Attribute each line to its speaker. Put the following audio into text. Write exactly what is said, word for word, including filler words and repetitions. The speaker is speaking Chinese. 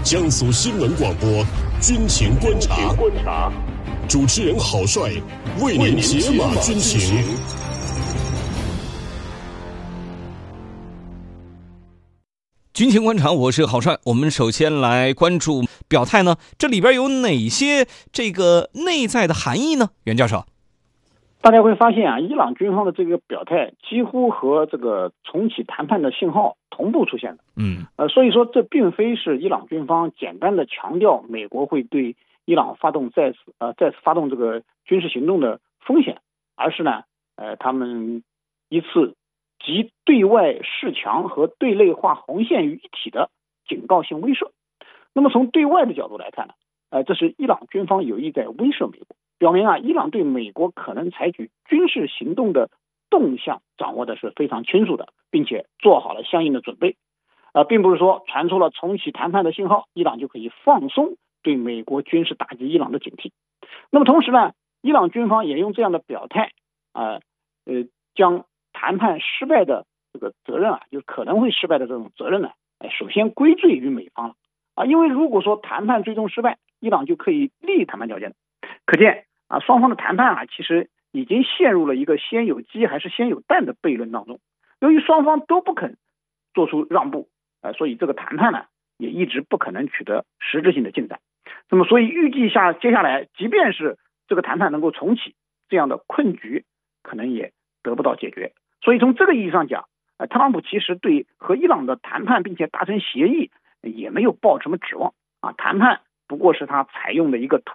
Speaker 1: 江苏新闻广播军情观察，
Speaker 2: 观察
Speaker 1: 主持人郝帅为您解码军情。
Speaker 3: 军情观察，我是郝帅。我们首先来关注表态呢，这里边有哪些这个内在的含义呢？袁教授，
Speaker 2: 大家会发现啊，伊朗军方的这个表态几乎和这个重启谈判的信号同步出现的。
Speaker 3: 嗯，
Speaker 2: 呃，所以说这并非是伊朗军方简单的强调美国会对伊朗发动再次呃再次发动这个军事行动的风险，而是呢，呃，他们一次集对外示强和对内划红线于一体的警告性威慑。那么从对外的角度来看呢，呃，这是伊朗军方有意在威慑美国，表明啊，伊朗对美国可能采取军事行动的动向掌握的是非常清楚的，并且做好了相应的准备。呃，并不是说传出了重启谈判的信号，伊朗就可以放松对美国军事打击伊朗的警惕。那么同时呢，伊朗军方也用这样的表态啊，呃，呃，将谈判失败的这个责任啊，就是可能会失败的这种责任呢，哎，首先归罪于美方了啊，因为如果说谈判最终失败，伊朗就可以立谈判条件的。可见啊，双方的谈判啊，其实已经陷入了一个先有鸡还是先有蛋的悖论当中。由于双方都不肯做出让步，呃，所以这个谈判呢，也一直不可能取得实质性的进展。那么，所以预计下接下来，即便是这个谈判能够重启，这样的困局可能也得不到解决。所以从这个意义上讲，呃，特朗普其实对和伊朗的谈判并且达成协议也没有抱什么指望啊，谈判不过是他采用的一个途